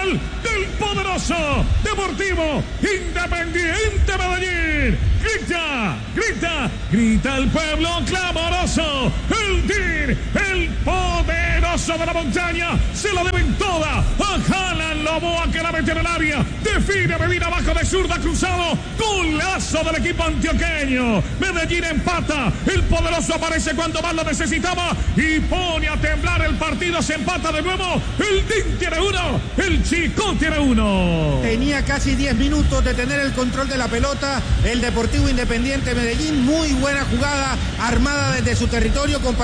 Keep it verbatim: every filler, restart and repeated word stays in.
gol del poderoso Deportivo Independiente Medellín. Grita, grita, grita el pueblo clamoroso. El Tir, el poderoso de la montaña, se la deben toda a Haaland Loboa, que la mete en el área. Define Medina abajo de zurda, cruzado. Golazo del equipo antioqueño. Medellín empata. El poderoso aparece cuando más lo necesitaba y pone a temblar el partido. Se empata de nuevo. El Tir tiene uno, el Chico tiene uno. Tenía casi diez minutos de tener el control de la pelota el Deportivo Independiente Medellín. Muy buena jugada armada desde su territorio con